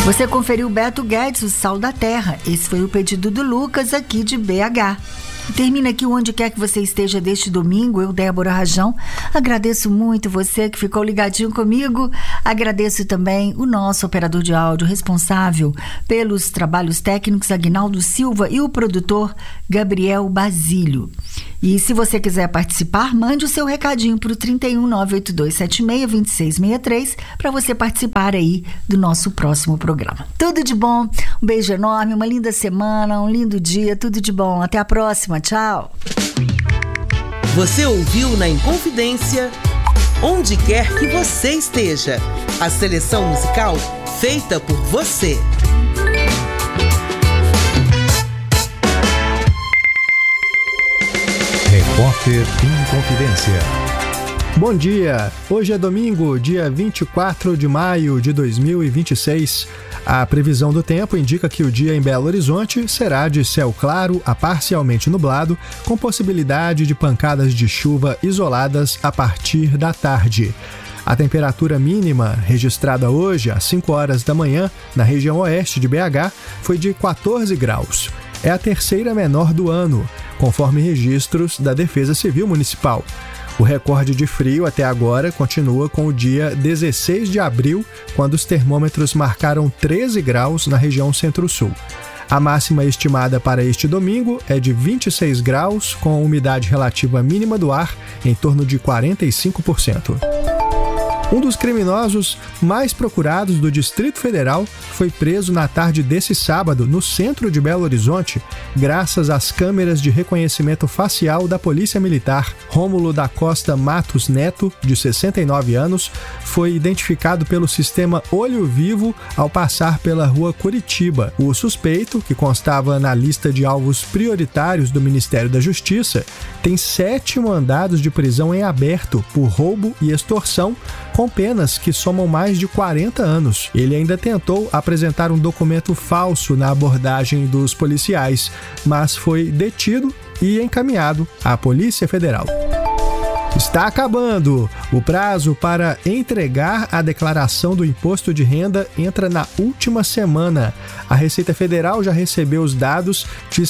Você conferiu Beto Guedes, o Sal da Terra. Esse foi o pedido do Lucas aqui de BH. Termina aqui onde quer que você esteja deste domingo. Eu, Débora Rajão, agradeço muito você que ficou ligadinho comigo. Agradeço também o nosso operador de áudio responsável pelos trabalhos técnicos, Aguinaldo Silva, e o produtor Gabriel Basílio. E se você quiser participar, mande o seu recadinho para o 31982762663 para você participar aí do nosso próximo programa. Tudo de bom, um beijo enorme, uma linda semana, um lindo dia, tudo de bom. Até a próxima, tchau. Você ouviu na Inconfidência, onde quer que você esteja, a seleção musical feita por você. Repórter Inconfidência. Bom dia, hoje é domingo, dia 24 de maio de 2026. A previsão do tempo indica que o dia em Belo Horizonte será de céu claro a parcialmente nublado, com possibilidade de pancadas de chuva isoladas a partir da tarde. A temperatura mínima registrada hoje às 5 horas da manhã na região oeste de BH foi de 14 graus. É a terceira menor do ano, conforme registros da Defesa Civil Municipal. O recorde de frio até agora continua com o dia 16 de abril, quando os termômetros marcaram 13 graus na região centro-sul. A máxima estimada para este domingo é de 26 graus, com a umidade relativa mínima do ar em torno de 45%. Um dos criminosos mais procurados do Distrito Federal foi preso na tarde desse sábado no centro de Belo Horizonte, graças às câmeras de reconhecimento facial da Polícia Militar. Rômulo da Costa Matos Neto, de 69 anos, foi identificado pelo sistema Olho Vivo ao passar pela rua Curitiba. O suspeito, que constava na lista de alvos prioritários do Ministério da Justiça, tem 7 mandados de prisão em aberto por roubo e extorsão, com penas que somam mais de 40 anos. Ele ainda tentou apresentar um documento falso na abordagem dos policiais, mas foi detido e encaminhado à Polícia Federal. Está acabando! O prazo para entregar a declaração do imposto de renda entra na última semana. A Receita Federal já recebeu os dados de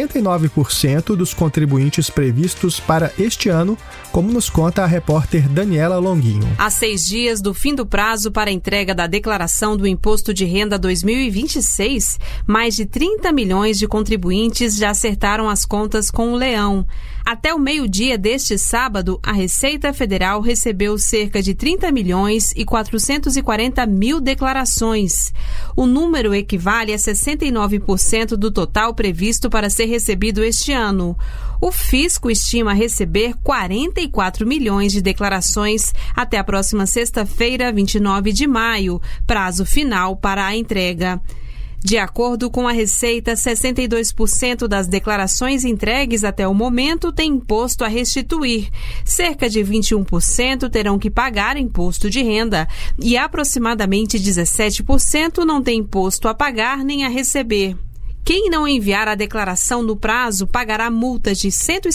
69% dos contribuintes previstos para este ano, como nos conta a repórter Daniela Longuinho. Há 6 dias do fim do prazo para a entrega da declaração do Imposto de Renda 2026, mais de 30 milhões de contribuintes já acertaram as contas com o leão. Até o meio-dia deste sábado, a Receita Federal recebeu cerca de 30 milhões e 440 mil declarações. O número equivale a 69% do total previsto para ser recebido este ano. O fisco estima receber 44 milhões de declarações até a próxima sexta-feira, 29 de maio, prazo final para a entrega. De acordo com a Receita, 62% das declarações entregues até o momento têm imposto a restituir. Cerca de 21% terão que pagar imposto de renda e aproximadamente 17% não tem imposto a pagar nem a receber. Quem não enviar a declaração no prazo pagará multa de R$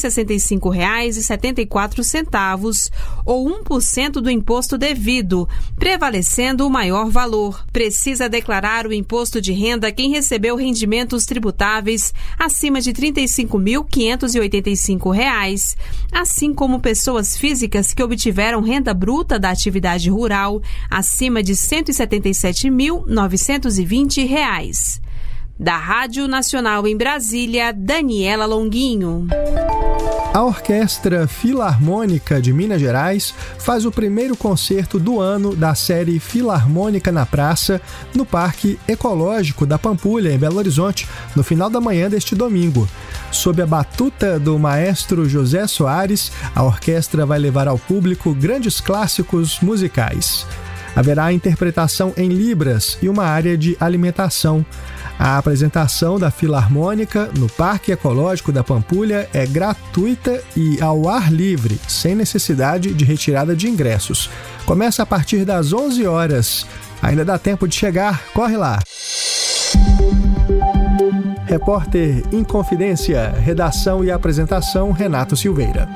165,74 ou 1% do imposto devido, prevalecendo o maior valor. Precisa declarar o imposto de renda quem recebeu rendimentos tributáveis acima de R$ 35.585, assim como pessoas físicas que obtiveram renda bruta da atividade rural acima de R$ 177.920. Da Rádio Nacional em Brasília, Daniela Longuinho. A Orquestra Filarmônica de Minas Gerais faz o primeiro concerto do ano da série Filarmônica na Praça, no Parque Ecológico da Pampulha, em Belo Horizonte, no final da manhã deste domingo. Sob a batuta do maestro José Soares, a orquestra vai levar ao público grandes clássicos musicais. Haverá interpretação em libras e uma área de alimentação. A apresentação da Filarmônica no Parque Ecológico da Pampulha é gratuita e ao ar livre, sem necessidade de retirada de ingressos. Começa a partir das 11 horas. Ainda dá tempo de chegar, corre lá! Repórter Inconfidência, redação e apresentação Renato Silveira.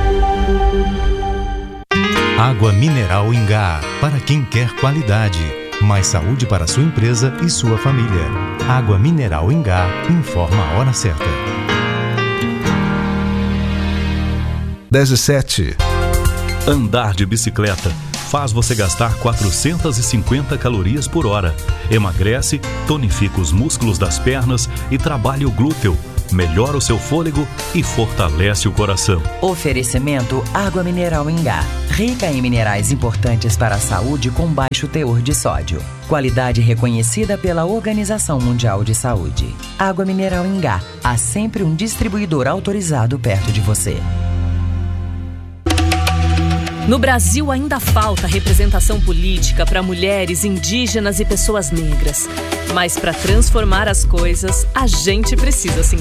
Água mineral Ingá, para quem quer qualidade. Mais saúde para sua empresa e sua família. Água Mineral Ingá informa a hora certa. 17. Andar de bicicleta faz você gastar 450 calorias por hora. Emagrece, tonifica os músculos das pernas e trabalha o glúteo. Melhora o seu fôlego e fortalece o coração. Oferecimento Água Mineral Ingá. Rica em minerais importantes para a saúde com baixo teor de sódio. Qualidade reconhecida pela Organização Mundial de Saúde. Água Mineral Ingá. Há sempre um distribuidor autorizado perto de você. No Brasil ainda falta representação política para mulheres, indígenas e pessoas negras. Mas para transformar as coisas, a gente precisa se